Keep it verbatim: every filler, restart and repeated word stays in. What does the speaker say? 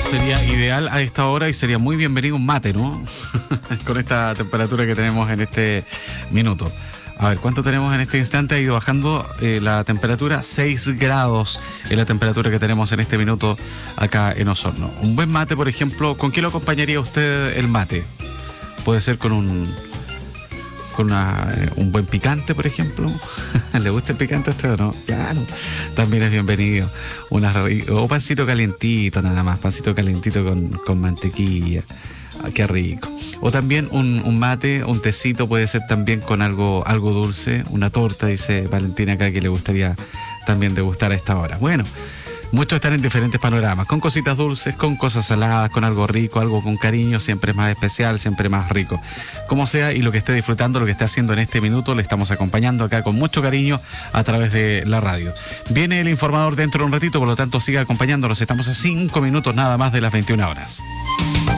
sería ideal a esta hora y sería muy bienvenido un mate, ¿no? Con esta temperatura que tenemos en este minuto. A ver, ¿cuánto tenemos en este instante? Ha ido bajando eh, la temperatura, seis grados es la temperatura que tenemos en este minuto acá en Osorno. Un buen mate, por ejemplo, ¿con qué lo acompañaría usted el mate? Puede ser con un con una, eh, un buen picante, por ejemplo. ¿Le gusta el picante a usted o no? Claro, también es bienvenido. Una, o pancito calientito nada más, pancito calientito con, con mantequilla. Ah, qué rico. O también un, un mate, un tecito puede ser también con algo, algo dulce, una torta, dice Valentina acá, que le gustaría también degustar a esta hora. Bueno, muchos están en diferentes panoramas, con cositas dulces, con cosas saladas, con algo rico, algo con cariño, siempre es más especial, siempre más rico. Como sea, y lo que esté disfrutando, lo que esté haciendo en este minuto, le estamos acompañando acá con mucho cariño a través de la radio. Viene el informador dentro de un ratito, por lo tanto siga acompañándonos, estamos a cinco minutos nada más de las veintiuna horas.